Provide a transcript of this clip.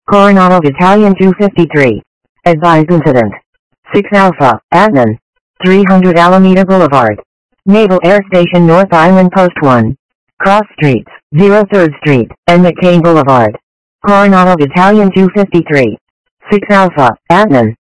Coronado Battalion 253. Advise incident. 6 Alpha, Adnan. 300 Alameda Boulevard. Naval Air Station North Island Post 1. Cross Streets, 03rd Street, and McCain Boulevard. Coronado Battalion 253. 6 Alpha, Adnan.